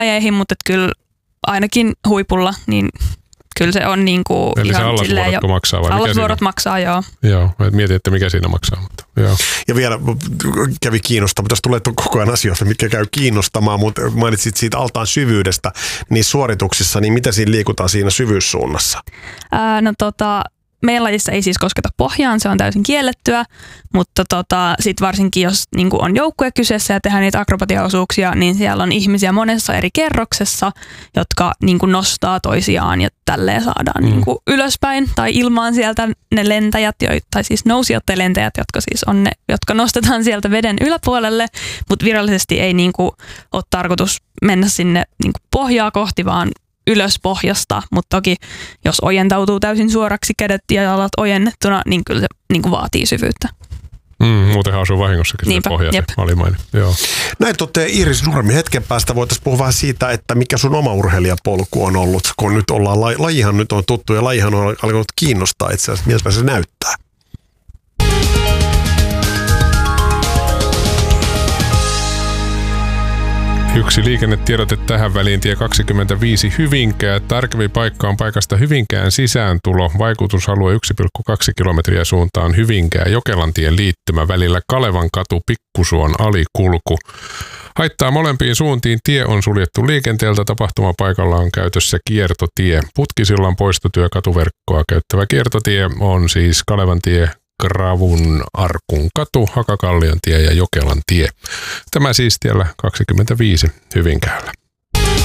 lajeihin, mutta kyllä ainakin huipulla, niin kyllä se on niinku eli ihan se allasvuorotko maksaa vai allasvuorot maksaa, joo. Joo, mietin, että mikä siinä maksaa. Mutta, joo. Ja vielä kävi kiinnostamaan, tässä tulee koko ajan asioita, mitkä käy kiinnostamaan, mutta mainitsit siitä altaan syvyydestä niin suorituksissa, niin mitä siinä liikutaan siinä syvyyssuunnassa? Meidän lajissa ei siis kosketa pohjaan, se on täysin kiellettyä, mutta sit varsinkin jos niinku on joukkue kyseessä ja tehdään niitä akrobatiaosuuksia, niin siellä on ihmisiä monessa eri kerroksessa, jotka niinku nostaa toisiaan ja tälleen saadaan niinku ylöspäin tai ilmaan sieltä ne lentäjät, tai siis nousijat ja lentäjät, jotka siis on ne, jotka nostetaan sieltä veden yläpuolelle, mutta virallisesti ei niinku ole tarkoitus mennä sinne niinku pohjaa kohti, vaan ylös pohjasta, mutta toki jos ojentautuu täysin suoraksi kädet ja jalat ojennettuna, niin kyllä se niin kuin vaatii syvyyttä. Muutenhan osuu vahingossakin se pohja, se alimainen. Joo. Näin toteaa Iiris Nurmi. Hetken päästä voitaisiin puhua vähän siitä, että mikä sun oma urheilijapolku on ollut, kun nyt ollaan, lajihan nyt on tuttu ja lajihan on alkanut kiinnostaa itse asiassa, miltä se näyttää. Yksi liikennetiedote tähän väliin, tie 25 Hyvinkää. Tarkempi paikka on paikasta Hyvinkään sisääntulo. Vaikutusalue 1,2 kilometriä suuntaan Hyvinkää Jokelantien liittymä välillä Kalevan katu Pikkusuon alikulku. Haittaa molempiin suuntiin. Tie on suljettu liikenteeltä. Tapahtumapaikalla on käytössä kiertotie. Putkisillan poistotyö katuverkkoa käyttävä kiertotie on siis Kalevantie, Kravun Arkun katu, Hakakallion tie ja Jokelan tie. Tämä siis tiellä 25 Hyvinkäällä.